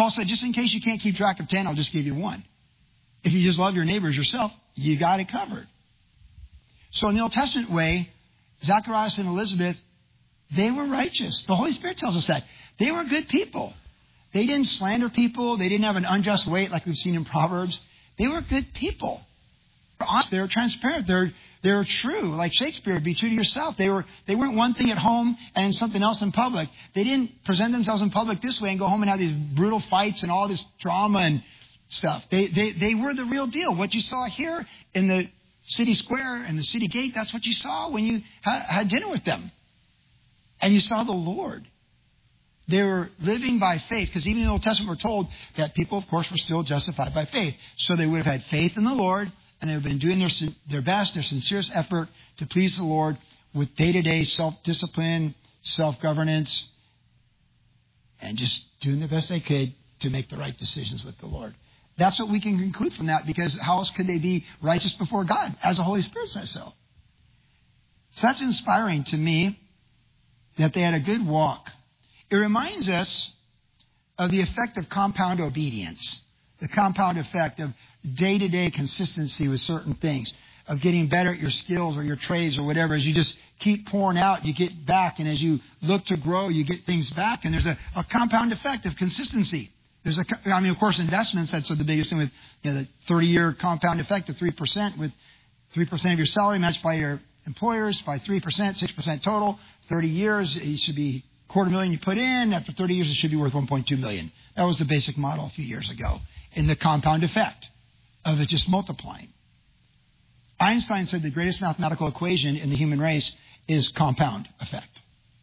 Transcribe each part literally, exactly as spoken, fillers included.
Paul said, just in case you can't keep track of ten, I'll just give you one. If you just love your neighbor as yourself, you got it covered. So in the Old Testament way, Zacharias and Elizabeth, they were righteous. The Holy Spirit tells us that. They were good people. They didn't slander people. They didn't have an unjust weight like we've seen in Proverbs. They were good people. They were honest. They were transparent. They're, they're true. Like Shakespeare, be true to yourself. They, were, they weren't one thing at home and something else in public. They didn't present themselves in public this way and go home and have these brutal fights and all this drama and stuff. They, they, they were the real deal. What you saw here in the city square and the city gate, that's what you saw when you ha- had dinner with them. And you saw the Lord. They were living by faith, because even in the Old Testament we're told that people, of course, were still justified by faith. So they would have had faith in the Lord, and they would have been doing their, their best, their sincerest effort to please the Lord with day-to-day self-discipline, self-governance, and just doing the best they could to make the right decisions with the Lord. That's what we can conclude from that, because how else could they be righteous before God, as the Holy Spirit says so? So that's inspiring to me that they had a good walk. It reminds us of the effect of compound obedience, the compound effect of day-to-day consistency with certain things, of getting better at your skills or your trades or whatever. As you just keep pouring out, you get back. And as you look to grow, you get things back. And there's a, a compound effect of consistency. There's a, I mean, of course, investments, that's the biggest thing with, you know, the thirty-year compound effect of three percent, with three percent of your salary matched by your employers by three percent, six percent total. thirty years, it should be a quarter million you put in. After thirty years, it should be worth one point two million. That was the basic model a few years ago in the compound effect of it just multiplying. Einstein said the greatest mathematical equation in the human race is compound effect.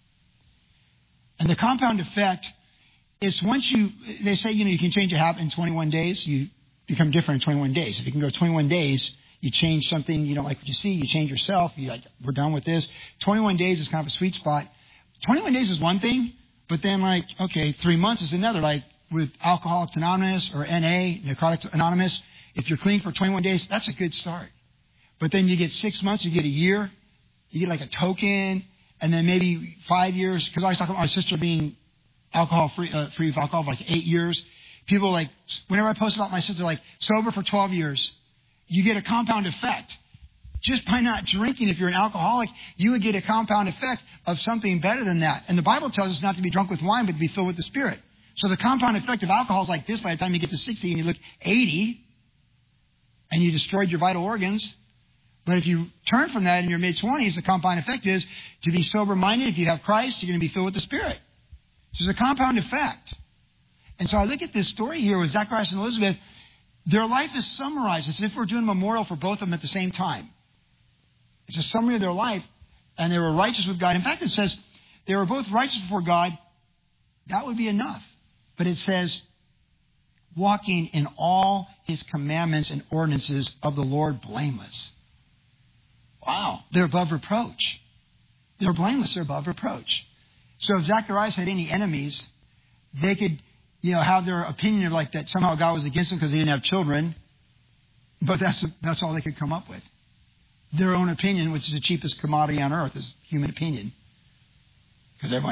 And the compound effect is once you, they say, you know, you can change a habit in twenty-one days. You become different in twenty-one days. If you can go twenty-one days, you change something you don't like what you see. You change yourself. You like, we're done with this. twenty-one days is kind of a sweet spot. twenty-one days is one thing, but then like, okay, three months is another. Like with Alcoholics Anonymous or N A, Narcotics Anonymous, if you're clean for twenty-one days, that's a good start. But then you get six months, you get a year, you get like a token, and then maybe five years. Because I was talking about my sister being alcohol free, uh, free of alcohol for like eight years. People like, whenever I post about my sister, like sober for twelve years, you get a compound effect. Just by not drinking, if you're an alcoholic, you would get a compound effect of something better than that. And the Bible tells us not to be drunk with wine, but to be filled with the Spirit. So the compound effect of alcohol is like this. By the time you get to sixty and you look eighty, and you destroyed your vital organs. But if you turn from that in your mid-twenties, the compound effect is to be sober-minded. If you have Christ, you're going to be filled with the Spirit. So there's a compound effect. And so I look at this story here with Zacharias and Elizabeth. Their life is summarized. It's as if we're doing a memorial for both of them at the same time. It's a summary of their life. And they were righteous with God. In fact, it says they were both righteous before God. That would be enough. But it says, walking in all His commandments and ordinances of the Lord blameless. Wow. They're above reproach. They're blameless. They're above reproach. So if Zacharias had any enemies, they could, you know, have their opinion of like that somehow God was against them because they didn't have children. But that's that's all they could come up with. Their own opinion, which is the cheapest commodity on earth, is human opinion. Because everyone